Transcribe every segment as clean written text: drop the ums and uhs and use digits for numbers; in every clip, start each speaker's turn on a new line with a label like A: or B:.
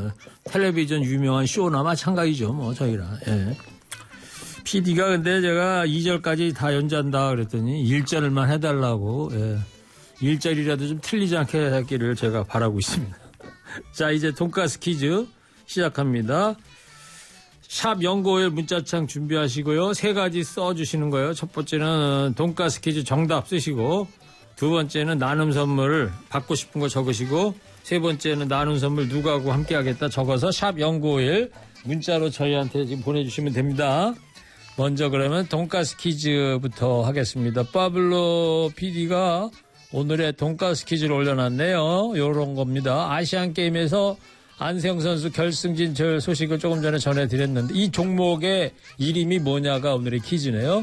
A: 텔레비전 유명한 쇼나 마찬가지죠. 뭐 저희랑. 예. PD가 근데 제가 2절까지 다 연주한다 그랬더니 1절만 해달라고. 예. 1절이라도 좀 틀리지 않게 하기를 제가 바라고 있습니다. 자, 이제 돈가스 퀴즈 시작합니다. 샵 연구일 문자창 준비하시고요. 3가지 써주시는 거예요. 첫 번째는 돈가스 퀴즈 정답 쓰시고, 두 번째는 나눔 선물 받고 싶은 거 적으시고, 세 번째는 나눔 선물 누구하고 함께 하겠다 적어서 샵 연구일 문자로 저희한테 지금 보내주시면 됩니다. 먼저 그러면 돈가스 퀴즈부터 하겠습니다. 파블로 PD가 오늘의 돈가스 퀴즈를 올려놨네요. 요런 겁니다. 아시안게임에서 안세영 선수 결승진 저 소식을 조금 전에 전해드렸는데 이 종목의 이름이 뭐냐가 오늘의 퀴즈네요.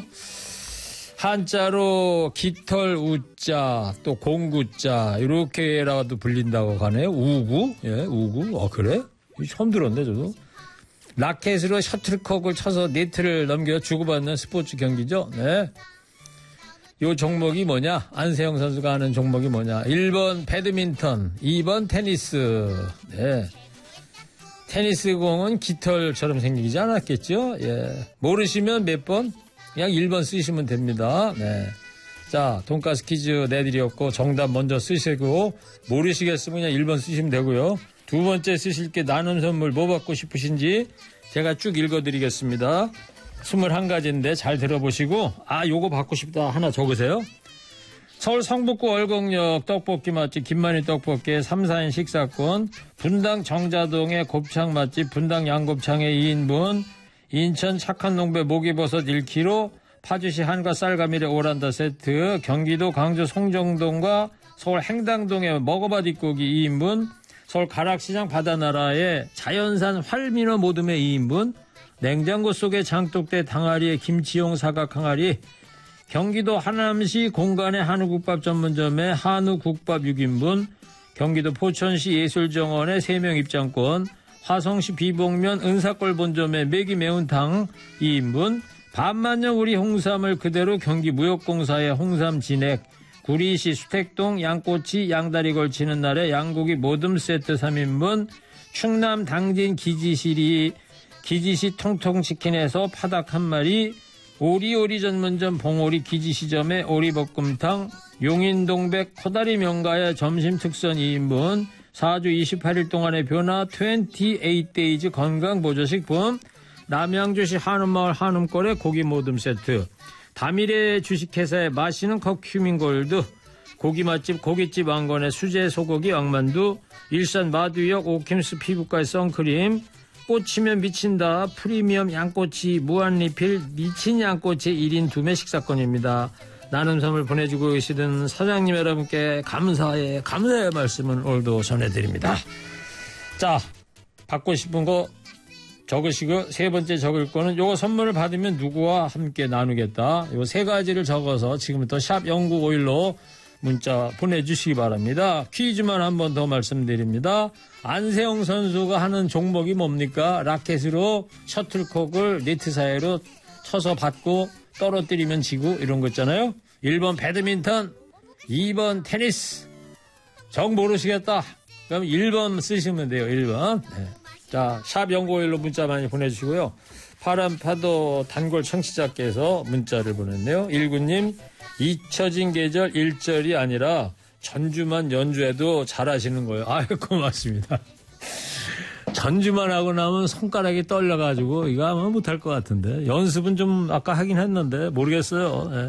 A: 한자로 깃털 우자 또 공구자 이렇게라도 불린다고 하네요. 우구? 예, 우구. 그래? 처음 들었네 저도. 라켓으로 셔틀콕을 쳐서 네트를 넘겨 주고받는 스포츠 경기죠. 네. 요 종목이 뭐냐? 안세영 선수가 하는 종목이 뭐냐? 1번 배드민턴, 2번 테니스. 네. 테니스 공은 깃털처럼 생기지 않았겠죠? 예. 모르시면 몇 번? 그냥 1번 쓰시면 됩니다. 네. 자, 돈가스 퀴즈 내드렸고 정답 먼저 쓰시고 모르시겠으면 그냥 1번 쓰시면 되고요. 두 번째 쓰실 게 나눔 선물 뭐 받고 싶으신지 제가 쭉 읽어드리겠습니다. 21가지인데 잘 들어보시고 요거 받고 싶다 하나 적으세요. 서울 성북구 얼곡역 떡볶이 맛집 김만희 떡볶이의 3, 4인 식사권, 분당 정자동의 곱창 맛집 분당 양곱창의 2인분, 인천 착한 농배 목이버섯 1kg, 파주시 한과 쌀가미래 오란다 세트, 경기도 광주 송정동과 서울 행당동의 먹어봐 뒷고기 2인분, 서울 가락시장 바다나라의 자연산 활민어 모듬의 2인분, 냉장고 속에 장독대 당아리의 김치용 사각 항아리, 경기도 하남시 공간의 한우국밥 전문점의 한우국밥 6인분, 경기도 포천시 예술정원의 3명 입장권, 화성시 비봉면 은사골 본점의 매기 매운탕 2인분, 반만년 우리 홍삼을 그대로 경기무역공사의 홍삼 진액, 구리시 수택동 양꼬치 양다리 걸치는 날에 양고기 모듬 세트 3인분, 충남 당진 기지시 통통치킨에서 파닭 한 마리, 오리오리 전문점 봉오리 기지시점의 오리볶음탕, 용인동백 코다리 명가의 점심 특선 2인분, 4주 28일 동안의 변화 28데이즈 건강보조식품, 남양주시 한우마을 한움골의 고기 모듬 세트, 다미래 주식회사의 마시는 커큐민골드, 고기 맛집 고깃집 왕건의 수제 소고기 왕만두, 일산 마두역 오킴스 피부과의 선크림, 꽂히면 미친다 프리미엄 양꼬치 무한리필 미친 양꼬치 1인 2매 식사권입니다. 나눔 선물 보내주고 계시던 사장님 여러분께 감사의 말씀을 오늘도 전해드립니다. 자, 받고 싶은 거 적으시고 세 번째 적을 거는 요거 선물을 받으면 누구와 함께 나누겠다. 요 3가지를 적어서 지금부터 샵 0951로 문자 보내주시기 바랍니다. 퀴즈만 한 번 더 말씀드립니다. 안세영 선수가 하는 종목이 뭡니까? 라켓으로 셔틀콕을 네트 사이로 쳐서 받고 떨어뜨리면 지고 이런 거 있잖아요. 1번 배드민턴, 2번 테니스. 정 모르시겠다. 그럼 1번 쓰시면 돼요. 1번. 네. 자, 샵 0951로 문자 많이 보내주시고요. 파란파도 단골 청취자께서 문자를 보냈네요. 19님, 잊혀진 계절 1절이 아니라 전주만 연주해도 잘하시는 거예요. 아유, 고맙습니다. 전주만 하고 나면 손가락이 떨려가지고 이거 아마 못할 것 같은데. 연습은 좀 아까 하긴 했는데 모르겠어요. 네.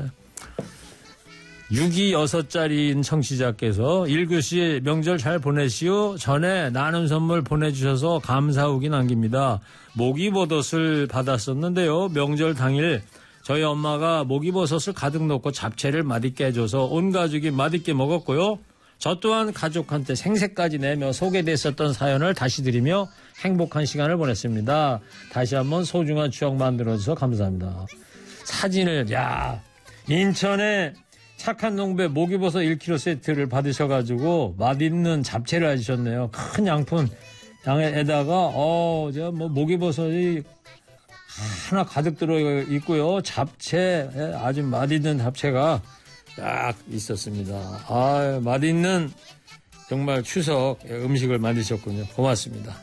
A: 626짜리인 청취자께서 1교시 명절 잘 보내시오. 전에 나눔 선물 보내주셔서 감사 후기 남깁니다. 모기버섯을 받았었는데요. 명절 당일 저희 엄마가 모기버섯을 가득 넣고 잡채를 맛있게 해줘서 온 가족이 맛있게 먹었고요. 저 또한 가족한테 생색까지 내며 소개됐었던 사연을 다시 드리며 행복한 시간을 보냈습니다. 다시 한번 소중한 추억 만들어줘서 감사합니다. 사진을, 인천에 착한 농배 모기버섯 1kg 세트를 받으셔가지고 맛있는 잡채를 해주셨네요. 큰 양에다가 제가 모기버섯이 하나 가득 들어 있고요. 잡채, 아주 맛있는 잡채가 딱 있었습니다. 맛있는 정말 추석 음식을 만드셨군요. 고맙습니다.